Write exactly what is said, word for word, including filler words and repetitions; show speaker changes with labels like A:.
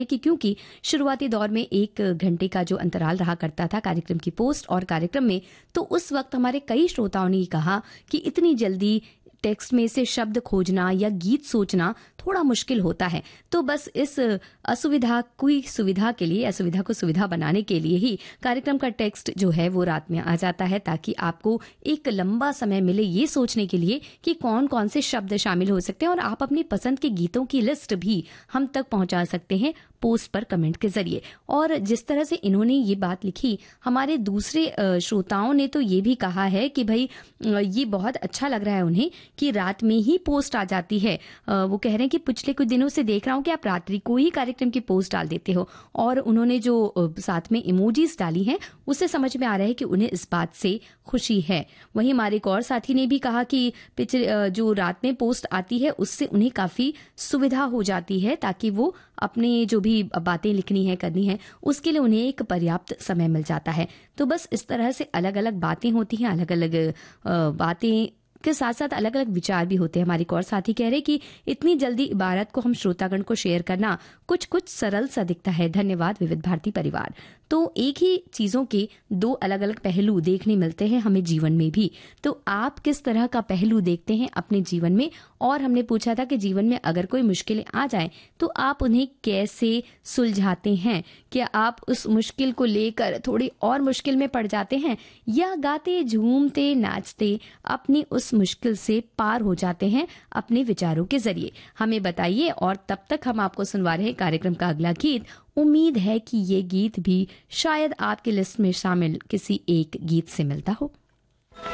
A: कि क्योंकि शुरुआती दौर में एक घंटे का जो अंतराल रहा करता था कार्यक्रम की पोस्ट और कार्यक्रम में, तो उस वक्त हमारे कई श्रोताओं ने कहा कि इतनी जल्दी टेक्स्ट में से शब्द खोजना या गीत सोचना थोड़ा मुश्किल होता है। तो बस इस असुविधा की सुविधा के लिए, असुविधा को सुविधा बनाने के लिए ही कार्यक्रम का टेक्स्ट जो है वो रात में आ जाता है, ताकि आपको एक लंबा समय मिले ये सोचने के लिए कि कौन कौन से शब्द शामिल हो सकते हैं, और आप अपनी पसंद के गीतों की लिस्ट भी हम तक पहुंचा सकते हैं पोस्ट पर कमेंट के जरिए। और जिस तरह से इन्होंने ये बात लिखी, हमारे दूसरे श्रोताओं ने तो ये भी कहा है कि भाई ये बहुत अच्छा लग रहा है उन्हें कि रात में ही पोस्ट आ जाती है। वो कह रहे हैं कि पिछले कुछ दिनों से देख रहा हूं कि आप रात्रि को ही कार्यक्रम की पोस्ट डाल देते हो, और उन्होंने जो साथ में इमोजीज डाली हैं उससे समझ में आ रहा है कि उन्हें इस बात से खुशी है। वहीं हमारे एक और साथी ने भी कहा कि पिछले जो रात में पोस्ट आती है उससे उन्हें काफी सुविधा हो जाती है, ताकि वो अपने जो भी बातें लिखनी है, करनी है, उसके लिए उन्हें एक पर्याप्त समय मिल जाता है। तो बस इस तरह से अलग अलग बातें होती हैं, अलग अलग बातें के साथ साथ अलग अलग विचार भी होते हैं। हमारे एक और साथी कह रहे कि इतनी जल्दी इबारत को हम श्रोतागण को शेयर करना कुछ कुछ सरल सा दिखता है। धन्यवाद विविध भारती परिवार। तो एक ही चीजों के दो अलग अलग पहलू देखने मिलते हैं हमें जीवन में भी। तो आप किस तरह का पहलू देखते हैं अपने जीवन में? और हमने पूछा था कि जीवन में अगर कोई मुश्किलें आ जाएं तो आप उन्हें कैसे सुलझाते हैं? क्या आप उस मुश्किल को लेकर थोड़ी और मुश्किल में पड़ जाते हैं, या गाते झूमते नाचते अपनी उस मुश्किल से पार हो जाते हैं अपने विचारों के जरिए? हमें बताइए। और तब तक हम आपको सुनवा रहे हैं कार्यक्रम का अगला गीत। उम्मीद है कि ये गीत भी शायद आपकी लिस्ट में शामिल किसी एक गीत से मिलता हो।